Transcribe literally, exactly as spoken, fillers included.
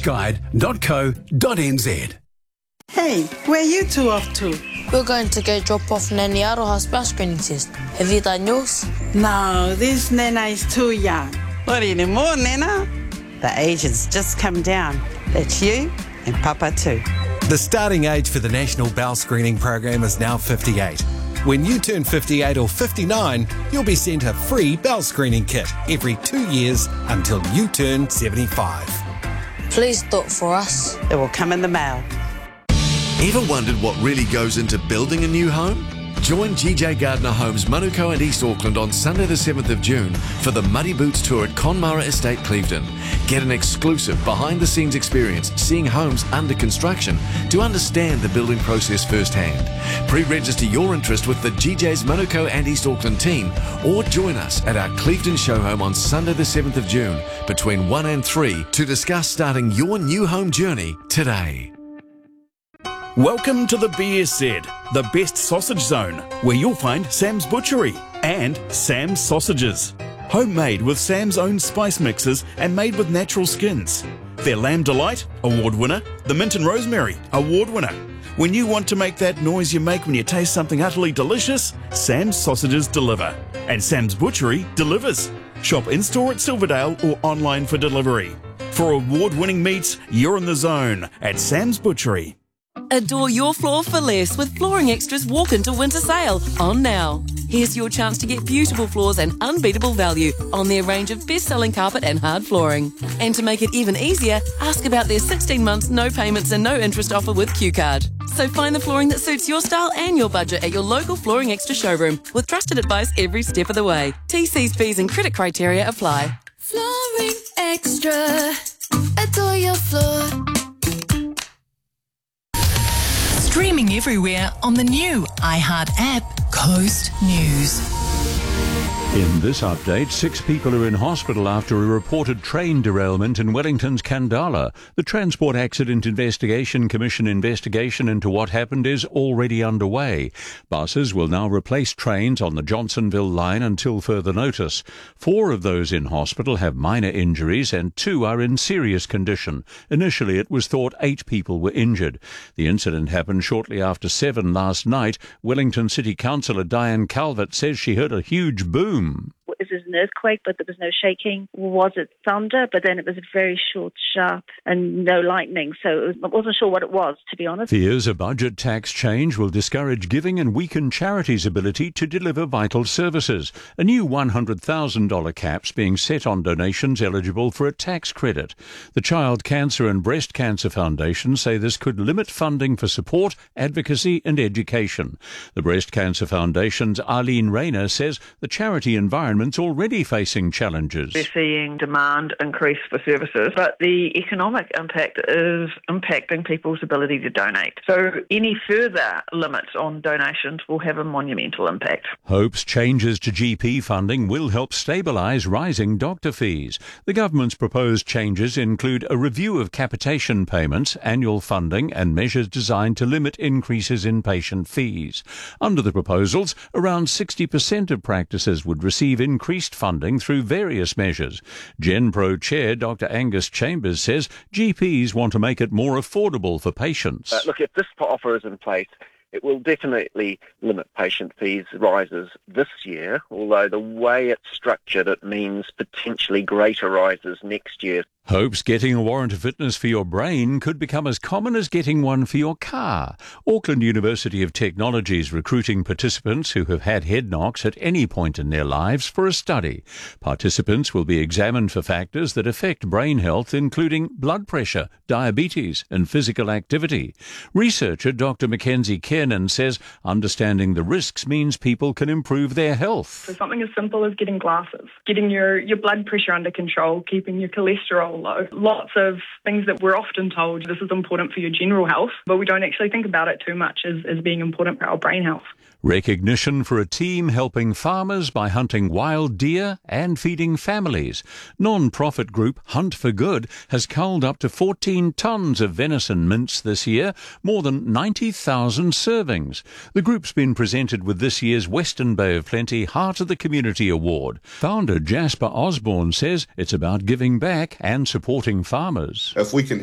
guide dot co dot n z. Hey, where are you two off to? We're going to go drop off Nanny Aroha's bell screening test. Have you done yours? No, this Nana is too young. Not anymore, Nana. The age has just come down. That's you and Papa too. The starting age for the National Bowel Screening Program is now fifty-eight. When you turn fifty-eight or fifty-nine, you'll be sent a free bowel screening kit every two years until you turn seventy-five. Please do it for us. It will come in the mail. Ever wondered what really goes into building a new home? Join G J Gardner Homes Manukau and East Auckland on Sunday the seventh of June for the Muddy Boots Tour at Conmara Estate Clevedon. Get an exclusive behind-the-scenes experience seeing homes under construction to understand the building process firsthand. Pre-register your interest with the G J's Manukau and East Auckland team or join us at our Clevedon show home on Sunday the seventh of June between one and three to discuss starting your new home journey today. Welcome to the B S Z, the best sausage zone, where you'll find Sam's Butchery and Sam's Sausages. Homemade with Sam's own spice mixes and made with natural skins. Their Lamb Delight, award winner. The Mint and Rosemary, award winner. When you want to make that noise you make when you taste something utterly delicious, Sam's Sausages deliver. And Sam's Butchery delivers. Shop in-store at Silverdale or online for delivery. For award-winning meats, you're in the zone at Sam's Butchery. Adore your floor for less with Flooring Extra's Walk Into Winter Sale on now. Here's your chance to get beautiful floors and unbeatable value on their range of best-selling carpet and hard flooring. And to make it even easier, ask about their sixteen months no payments and no interest offer with Q Card. So find the flooring that suits your style and your budget at your local Flooring Extra showroom with trusted advice every step of the way. T Cs, fees and credit criteria apply. Flooring Extra. Adore your floor. Streaming everywhere on the new iHeart app, Coast News. In this update, six people are in hospital after a reported train derailment in Wellington's Kandala. The Transport Accident Investigation Commission investigation into what happened is already underway. Buses will now replace trains on the Johnsonville line until further notice. Four of those in hospital have minor injuries and two are in serious condition. Initially, it was thought eight people were injured. The incident happened shortly after seven last night. Wellington City Councillor Diane Calvert says she heard a huge boom. Is it an earthquake, but there was no shaking? Was it thunder? But then it was very short, sharp, and no lightning. So I wasn't sure what it was, to be honest. Fears a budget tax change will discourage giving and weaken charities' ability to deliver vital services. A new one hundred thousand dollars cap's being set on donations eligible for a tax credit. The Child Cancer and Breast Cancer Foundation say this could limit funding for support, advocacy and education. The Breast Cancer Foundation's Arlene Rayner says the charity environment's already facing challenges. We're seeing demand increase for services, but the economic impact is impacting people's ability to donate. So any further limits on donations will have a monumental impact. Hope's changes to G P funding will help stabilise rising doctor fees. The government's proposed changes include a review of capitation payments, annual funding and measures designed to limit increases in patient fees. Under the proposals, around sixty percent of practices would receive increased funding through various measures. GenPro Chair Doctor Angus Chambers says G Ps want to make it more affordable for patients. Uh, look, if this offer is in place, it will definitely limit patient fees rises this year, although the way it's structured, it means potentially greater rises next year. Hope's getting a warrant of fitness for your brain could become as common as getting one for your car. Auckland University of Technology is recruiting participants who have had head knocks at any point in their lives for a study. Participants will be examined for factors that affect brain health, including blood pressure, diabetes and physical activity. Researcher Doctor Mackenzie Kiernan says understanding the risks means people can improve their health. So something as simple as getting glasses, getting your, your blood pressure under control, keeping your cholesterol low. Lots of things that we're often told this is important for your general health, but we don't actually think about it too much as, as being important for our brain health. Recognition for a team helping farmers by hunting wild deer and feeding families. Non-profit group Hunt for Good has culled up to fourteen tonnes of venison mince this year, more than ninety thousand servings. The group's been presented with this year's Western Bay of Plenty Heart of the Community Award. Founder Jasper Osborne says it's about giving back and supporting farmers. If we can